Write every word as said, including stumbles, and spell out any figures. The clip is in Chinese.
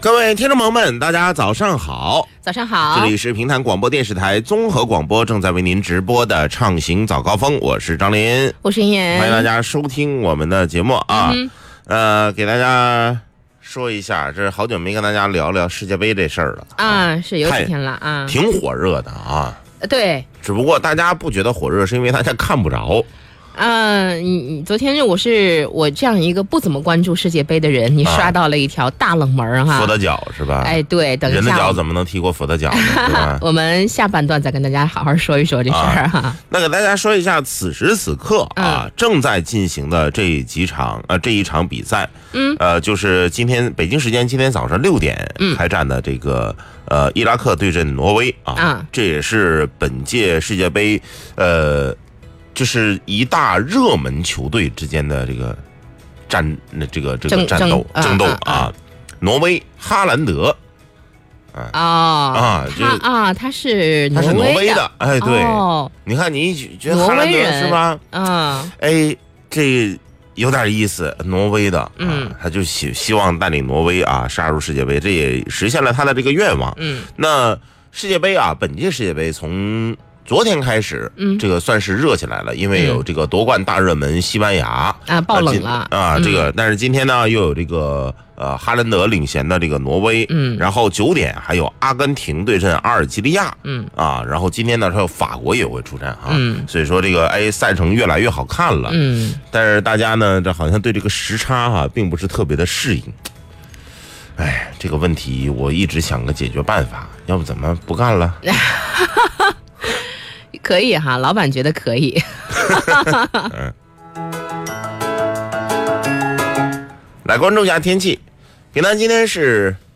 各位听众朋友们，大家早上好！ 早上好， 这里是平潭广播电视台综合广播正在为您直播的畅行早高峰，我是张林， 我是妍妍， 欢迎大家收听我们的节目啊。嗯、呃，给大家说一下，这好久没跟大家聊聊世界杯这事儿了啊，是有几天了啊， 挺火热的啊。 对， 只不过大家不觉得火热，是因为大家看不着。 嗯，你你昨天我是我这样一个不怎么关注世界杯的人，你刷到了一条大冷门哈， 佛得角是吧？ 哎，对，等一下人的脚怎么能踢过佛得角呢？是吧？ 我们下半段再跟大家好好说一说这事儿哈、啊。 那给大家说一下，此时此刻啊，嗯、正在进行的这几场呃这一场比赛，嗯，呃，就是今天北京时间今天早上六点开战的这个、嗯、呃伊拉克对阵挪威啊，啊这也是本届世界杯呃。就是一大热门球队之间的这个战，这个这个战斗争斗啊，挪威哈兰德啊啊他啊他是他是挪威的，哎对，你看你觉得哈兰德是吧？ 嗯， 哎这有点意思，挪威的，嗯，他就希希望带领挪威啊杀入世界杯，这也实现了他的这个愿望。嗯，那世界杯啊，本届世界杯从昨天开始，嗯，这个算是热起来了，因为有这个夺冠大热门西班牙啊爆冷了啊，这个，但是今天呢又有这个呃哈兰德领衔的这个挪威，嗯，然后九点还有阿根廷对阵阿尔及利亚，嗯啊，然后今天呢还有法国也会出战啊，嗯，所以说这个哎赛程越来越好看了，嗯，但是大家呢这好像对这个时差哈、啊、并不是特别的适应。哎，这个问题我一直想个解决办法，要不怎么不干了？ 可以哈，老板觉得可以。 嗯、来关注一下天气，平潭今天是